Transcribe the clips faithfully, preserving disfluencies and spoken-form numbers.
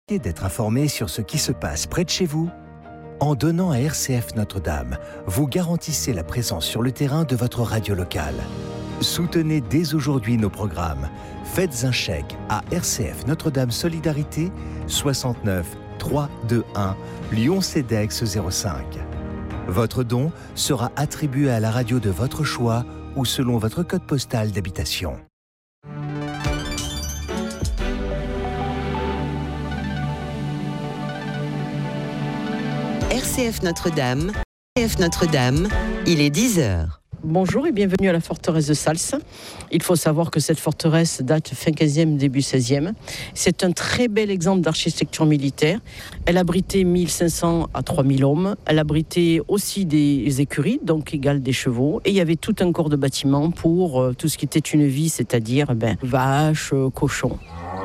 D'être informé sur ce qui se passe près de chez vous. En donnant à R C F Notre-Dame, vous garantissez la présence sur le terrain de votre radio locale. Soutenez dès aujourd'hui nos programmes. Faites un chèque à R C F Notre-Dame Solidarité soixante-neuf trois cent vingt-et-un Lyon Cedex zéro cinq. Votre don sera attribué à la radio de votre choix ou selon votre code postal d'habitation. R C F Notre-Dame, R C F Notre-Dame, il est dix heures. Bonjour et bienvenue à la forteresse de Sals. Il faut savoir que cette forteresse date fin quinzième, début seizième. C'est un très bel exemple d'architecture militaire. Elle abritait mille cinq cents à trois mille hommes. Elle abritait aussi des écuries, donc égale des chevaux. Et il y avait tout un corps de bâtiments pour euh, tout ce qui était une vie, c'est-à-dire ben, vaches, euh, cochons.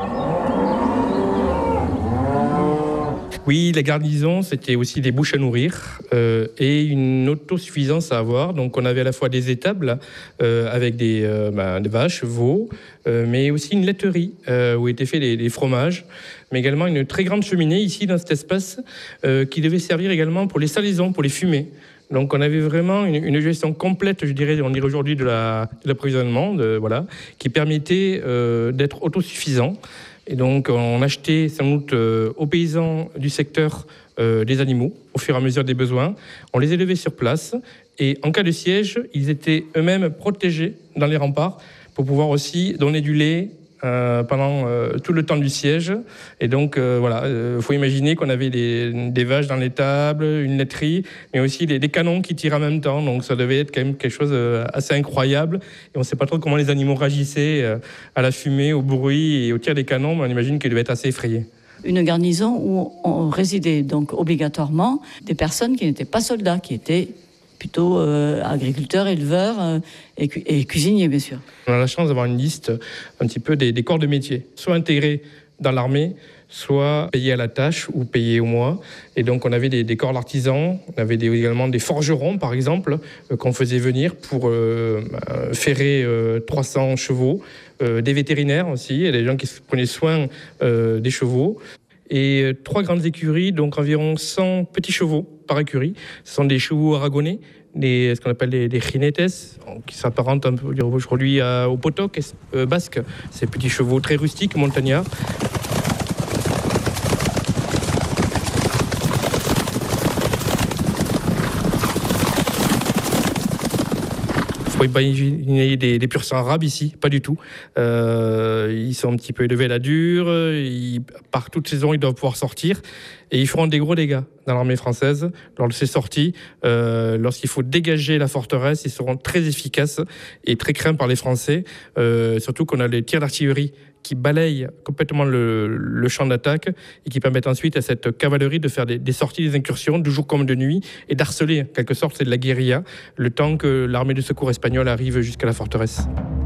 Oui, la garnison, c'était aussi des bouches à nourrir euh, et une autosuffisance à avoir. Donc, on avait à la fois des étables euh, avec des, euh, bah, des vaches, veaux, euh, mais aussi une laiterie euh, où étaient faits les, les fromages, mais également une très grande cheminée ici dans cet espace euh, qui devait servir également pour les salaisons, pour les fumées. Donc, on avait vraiment une, une gestion complète, je dirais, on dirait aujourd'hui de, la, de l'approvisionnement, de, voilà, qui permettait euh, d'être autosuffisant. Et donc, on achetait sans doute euh, aux paysans du secteur euh, des animaux au fur et à mesure des besoins. On les élevait sur place et en cas de siège, ils étaient eux-mêmes protégés dans les remparts pour pouvoir aussi donner du lait euh, pendant euh, tout le temps du siège. Et donc, euh, voilà, il euh, faut imaginer qu'on avait des, des vaches dans l'étable, une laiterie, mais aussi des, des canons qui tiraient en même temps. Donc, ça devait être quand même quelque chose d'assez incroyable. Et on ne sait pas trop comment les animaux réagissaient euh, à la fumée, au bruit et au tir des canons, mais on imagine qu'ils devaient être assez effrayés. Une garnison où on résidait donc obligatoirement des personnes qui n'étaient pas soldats, qui étaient plutôt euh, agriculteurs, éleveurs euh, et, cu- et cuisiniers, bien sûr. On a la chance d'avoir une liste un petit peu des, des corps de métier, soit intégrés dans l'armée, soit payés à la tâche ou payés au mois. Et donc, on avait des, des corps d'artisans, on avait des, également des forgerons, par exemple, euh, qu'on faisait venir pour euh, euh, ferrer euh, trois cents chevaux, euh, des vétérinaires aussi, et des gens qui prenaient soin euh, des chevaux. Et euh, trois grandes écuries, donc environ cent petits chevaux par écurie. Ce sont des chevaux aragonais, des, ce qu'on appelle des, des jinetes, qui s'apparentent un peu aujourd'hui à, au potoc euh, basque. Ces petits chevaux très rustiques, montagnards. Faut pas imaginer des, des pur sang arabes ici, pas du tout. Euh, ils sont un petit peu élevés à la dure, ils, par toute saison ils doivent pouvoir sortir et ils feront des gros dégâts dans l'armée française lors de ces sorties. Euh, lorsqu'il faut dégager la forteresse, ils seront très efficaces et très craints par les Français, euh, surtout qu'on a les tirs d'artillerie qui balayent complètement le, le champ d'attaque et qui permettent ensuite à cette cavalerie de faire des, des sorties, des incursions, de jour comme de nuit, et d'harceler, en quelque sorte, c'est de la guérilla, le temps que l'armée de secours espagnole arrive jusqu'à la forteresse.